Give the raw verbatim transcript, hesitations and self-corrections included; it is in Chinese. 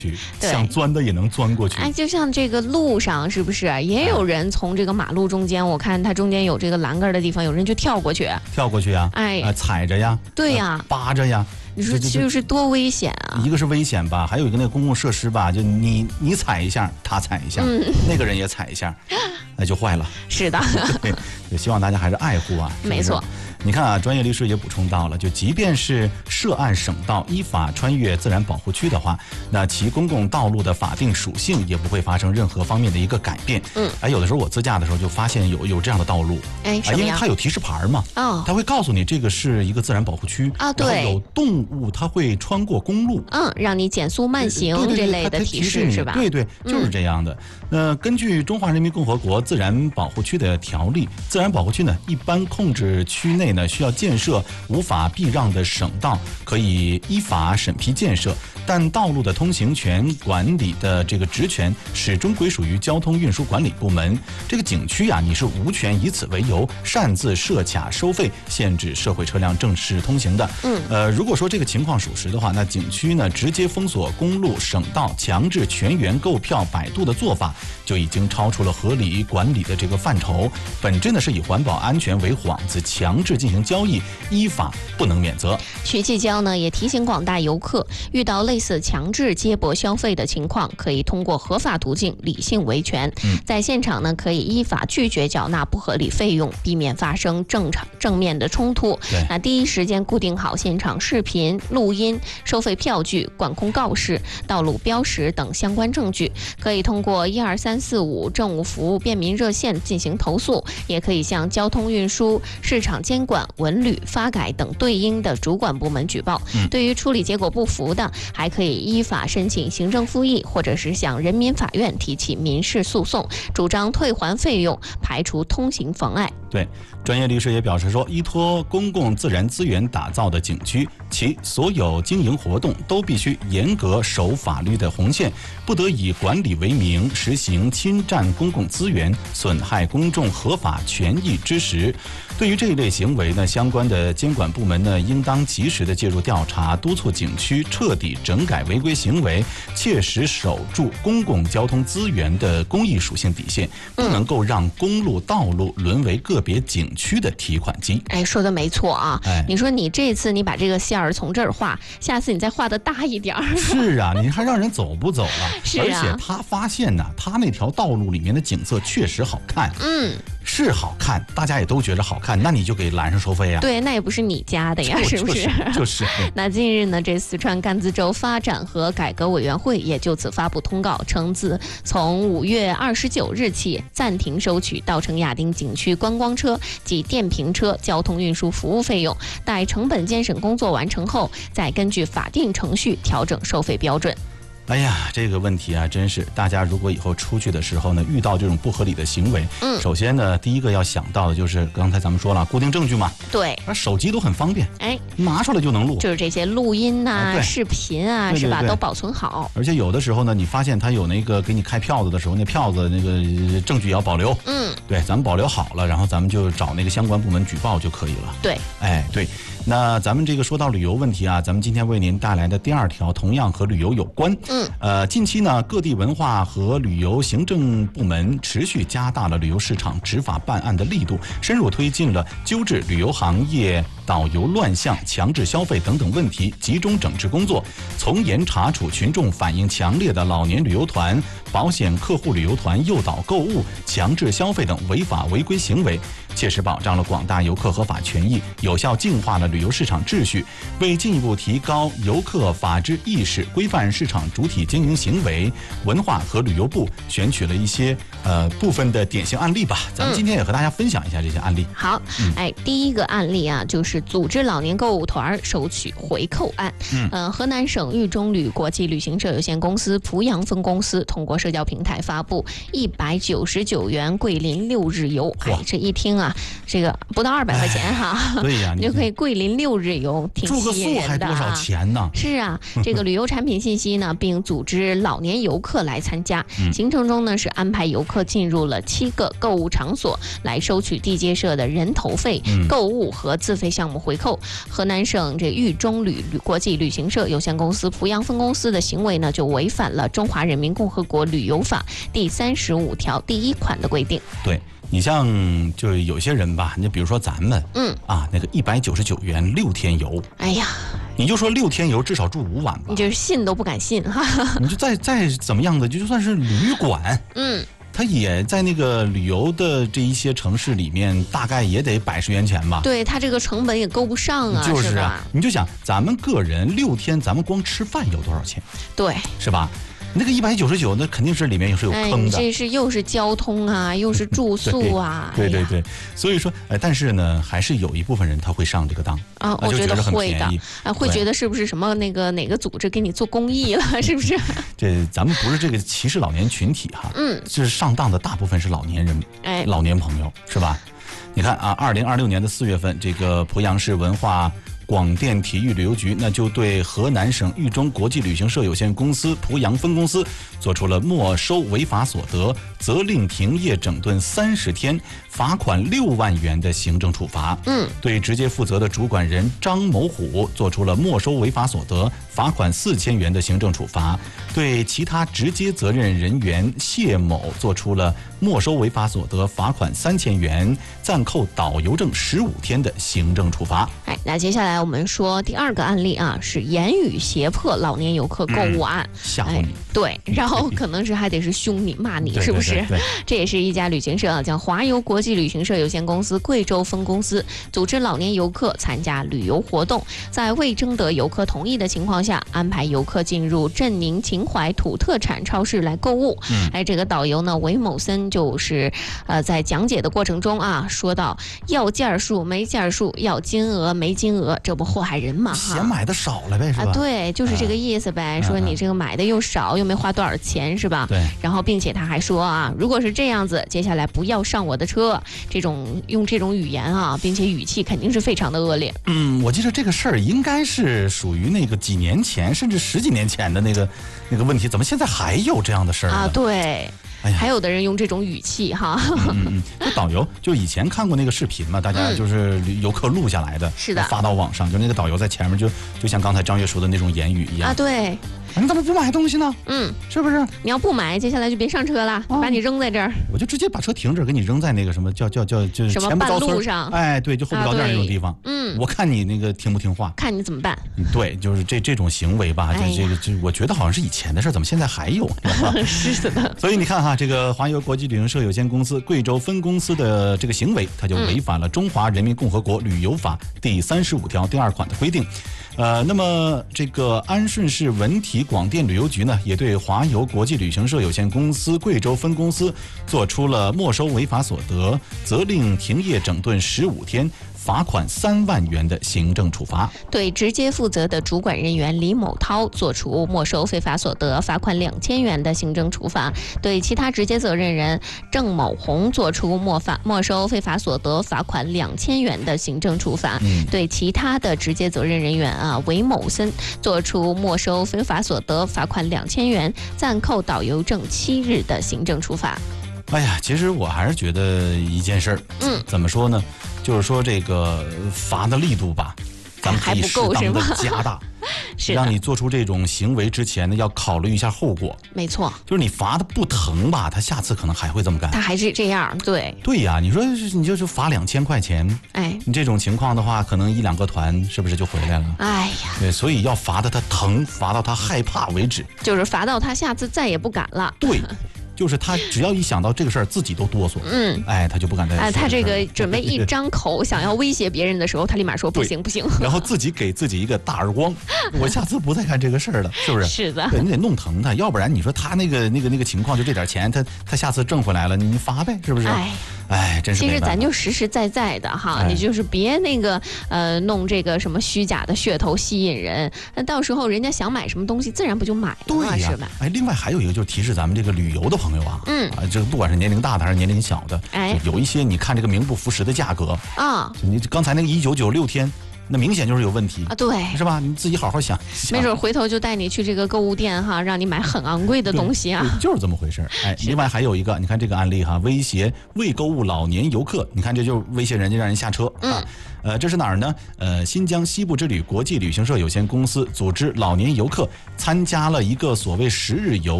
想钻的也能钻过去。 哎，就像这个路上是不是也有人从这个马路中间，我看它中间有这个栏杆的地方，有人就跳过去， 跳过去呀， 哎， 呃、踩着呀， 对呀， 呃、扒着呀。 你说就是多危险啊！ 一个是危险吧，还有一个那个公共设施吧，就你你踩一下，他踩一下，嗯、那个人也踩一下，那就坏了。 是的， 对，就希望大家还是爱护啊。是是没错。 你看啊，专业律师也补充到了，就即便是涉案省道依法穿越自然保护区的话，那其公共道路的法定属性也不会发生任何方面的一个改变。嗯，哎，有的时候我自驾的时候就发现有有这样的道路， 哎，什么呀？ 因为它有提示牌嘛，哦，它会告诉你这个是一个自然保护区啊，对， 然后有动物它会穿过公路， 嗯，让你减速慢行这类的提示是吧？ 对对，就是这样的。那、嗯、根据《中华人民共和国自然保护区的条例》，自然保护区呢，一般控制区内呢需要建设无法避让的省道，可以依法审批建设，但道路的通行权管理的这个职权始终归属于交通运输管理部门。这个景区啊，你是无权以此为由擅自设卡收费，限制社会车辆正式通行的。嗯，呃，如果说这个情况属实的话，那景区呢直接封锁公路、省道，强制全员购票摆渡的做法，就已经超出了合理管理的这个范畴。本质呢是以环保安全为幌子，强制进行交易，依法不能免责。 徐继娇呢也提醒广大游客，遇到类似强制接驳消费的情况，可以通过合法途径理性维权。嗯、在现场呢可以依法拒绝缴纳不合理费用，避免发生正常正面的冲突。那第一时间固定好现场视频、录音、收费票据、管控告示、道路标识等相关证据，可以通过一二三四五政务服务便民热线进行投诉，也可以向交通运输、市场监管、文旅、发改等对应的主管部门举报。嗯、对于处理结果不服的，还可以依法申请行政复议，或者是向人民法院提起民事诉讼，主张退还费用，排除通行妨碍。 对，专业律师也表示说，依托公共自然资源打造的景区，其所有经营活动都必须严格守法律的红线，不得以管理为名实行侵占公共资源、损害公众合法权益之实。对于这一类行为呢，相关的监管部门呢，应当及时的介入调查，督促景区彻底整改违规行为，切实守住公共交通资源的公益属性底线，不能够让公路、道路沦为个别景区的提款机。 哎，说的没错啊！哎，你说你这次你把这个线儿从这儿画，下次你再画的大一点儿。 是啊，你还让人走不走了？ 是啊， 而且他发现呢，他那条道路里面的景色确实好看。嗯。是好看，大家也都觉得好看，那你就给拦上收费呀？ 对，那也不是你家的呀，是不是？ 就是。 那近日呢，这四川甘孜州发展和改革委员会也就此发布通告，称自从五月二十九日起暂停收取稻城亚丁景区观光车及电瓶车交通运输服务费用，待成本监审工作完成后，再根据法定程序调整收费标准。 哎呀，这个问题啊，真是大家如果以后出去的时候呢，遇到这种不合理的行为，嗯，首先呢，第一个要想到的就是刚才咱们说了，固定证据嘛， 对， 而手机都很方便，哎，拿出来就能录， 就是这些录音呐、啊、视频啊， 对对对是吧，都保存好。 而且有的时候呢，你发现他有那个给你开票子的时候，那票子那个证据也要保留，嗯，对，咱们保留好了，然后咱们就找那个相关部门举报就可以了。 对， 哎，对。那咱们这个说到旅游问题啊，咱们今天为您带来的第二条同样和旅游有关。嗯，呃，近期呢，各地文化和旅游行政部门持续加大了旅游市场执法办案的力度，深入推进了纠治旅游行业导游乱象、强制消费等等问题集中整治工作，从严查处群众反映强烈的老年旅游团、保险客户旅游团诱导购物、强制消费等违法违规行为，切实保障了广大游客合法权益，有效净化了旅游市场秩序。为进一步提高游客法治意识，规范市场主体经营行为，文化和旅游部选取了一些呃部分的典型案例吧。咱们今天也和大家分享一下这些案例。 嗯、好，哎，第一个案例啊，就是组织老年购物团收取回扣案。嗯，呃，河南省豫中旅国际旅行社有限公司濮阳分公司通过社交平台发布一百九十九元桂林六日游。哎，这一听啊，这个不到二百块钱哈， 对呀， 你就可以桂林六日游，挺吸引人的啊。 住个宿还多少钱呢？ 是啊，这个旅游产品信息呢，并并组织老年游客来参加。嗯、行程中呢是安排游客进入了七个购物场所，来收取地接社的人头费、嗯、购物和自费项目回扣。河南省这豫中旅国际旅行社有限公司濮阳分公司的行为呢，就违反了《中华人民共和国旅游法》第三十五条第一款的规定。 对。你像就有些人吧，你比如说咱们，嗯啊，那个一百九十九元六天游， 哎呀， 你就说六天游至少住五晚吧， 你就是信都不敢信哈。 你就再再怎么样的，就算是旅馆， 嗯， 它也在那个旅游的这一些城市里面，大概也得百十元钱吧。 对，它这个成本也够不上啊， 就是啊， 是你就想咱们个人六天，咱们光吃饭有多少钱？ 对， 是吧？那个一百九十九，那肯定是里面也是有坑的。 哎、这是又是交通啊，又是住宿啊。 对对 对, 对，所以说，呃，但是呢，还是有一部分人他会上这个当啊，我觉得会的，啊，会觉得是不是什么那个哪个组织给你做公益了，是不是？ 这咱们不是这个歧视老年群体哈，嗯，就是上当的大部分是老年人，哎，老年朋友是吧？你看啊，二零二六年的四月份，这个濮阳市文化广电体育旅游局那就对河南省豫中国际旅行社有限公司濮阳分公司做出了没收违法所得、责令停业整顿三十天、罚款六万元的行政处罚。嗯，对直接负责的主管人张某虎做出了没收违法所得、罚款四千元的行政处罚。对其他直接责任人员谢某做出了没收违法所得、罚款三千元、暂扣导游证十五天的行政处罚。 哎，那接下来我们说第二个案例啊，是言语胁迫老年游客购物案， 吓唬你、哎。 对，然后可能是还得是凶你骂你，是不是？ 对对对对， 这也是一家旅行社啊，叫华游国际旅行社有限公司贵州分公司，组织老年游客参加旅游活动，在未征得游客同意的情况下，安排游客进入镇宁秦淮土特产超市来购物。嗯，哎，这个导游呢韦某森就是呃在讲解的过程中啊，说到要件数没件数，要金额没金额，这不祸害人嘛？ 嫌买的少了呗，是吧？ 啊，对，就是这个意思呗。啊、说你这个买的又少，又没花多少钱，是吧？ 对。 然后，并且他还说啊，如果是这样子，接下来不要上我的车。这种用这种语言啊，并且语气肯定是非常的恶劣。 嗯，我记得这个事儿应该是属于那个几年前，甚至十几年前的那个那个问题，怎么现在还有这样的事儿呢？ 啊，对。哎、还有的人用这种语气哈， 嗯嗯，这导游就以前看过那个视频嘛，大家就是游客录下来的，嗯、 是的， 发到网上，就那个导游在前面就就像刚才张悦说的那种言语一样啊，对。 你怎么不买东西呢？ 嗯， 是不是？ 你要不买，接下来就别上车了，啊、把你扔在这儿。 我就直接把车停这儿，给你扔在那个什么叫叫叫就是前不着村上。 哎，对，就后不着店那种地方。 嗯， 我看你那个听不听话， 看你怎么办。 对，就是这这种行为吧，这这个这，我觉得好像是以前的事，怎么现在还有？ 是的。 所以你看哈，这个华游国际旅行社有限公司贵州分公司的这个行为，它就违反了《中华人民共和国旅游法》第三十五条第二款的规定。呃，那么这个安顺市文体广电旅游局呢，也对华游国际旅行社有限公司贵州分公司做出了没收违法所得、责令停业整顿十五天、罚款三万元的行政处罚。 对直接负责的主管人员李某涛作出没收非法所得、罚款两千元的行政处罚。对其他直接责任人郑某红作出没法没收非法所得、罚款两千元的行政处罚。嗯、对其他的直接责任人员啊韦某森作出没收非法所得、罚款两千元、暂扣导游证七日的行政处罚。 哎呀，其实我还是觉得一件事儿，嗯，怎么说呢？就是说这个罚的力度吧，咱们可以适当的加大， 是让你做出这种行为之前呢，要考虑一下后果。 没错， 就是你罚的不疼吧，他下次可能还会这么干。 他还是这样，对。 对呀，你说你就是罚两千块钱， 哎， 你这种情况的话，可能一两个团是不是就回来了？ 哎呀， 对，所以要罚的他疼，罚到他害怕为止， 就是罚到他下次再也不敢了。 对。就是他只要一想到这个事儿，自己都哆嗦，嗯，哎，他就不敢再。 哎，他这个准备一张口想要威胁别人的时候，他立马说不行不行， 然后自己给自己一个大耳光，我下次不再干这个事儿了，是不是？ 是的， 对，你得弄疼他，要不然你说他那个那个那个情况就这点钱，他他下次挣回来了，你罚呗，是不是？哎。哎，真是。 其实咱就实实在在的哈，哎、你就是别那个呃弄这个什么虚假的噱头吸引人，那到时候人家想买什么东西，自然不就买了嘛，是吧？ 哎，另外还有一个就是提示咱们这个旅游的朋友啊，嗯，啊，这个不管是年龄大的还是年龄小的，哎，有一些你看这个名不符实的价格啊，你刚才那个一九九六天。 那明显就是有问题啊，对， 是吧？你自己好好想，想没准回头就带你去这个购物店哈，让你买很昂贵的东西啊， 就是这么回事。哎，另外还有一个，你看这个案例哈，威胁未购物老年游客，你看这就是威胁人家让人下车啊。 嗯呃，这是哪儿呢？呃，新疆西部之旅国际旅行社有限公司组织老年游客参加了一个所谓十日游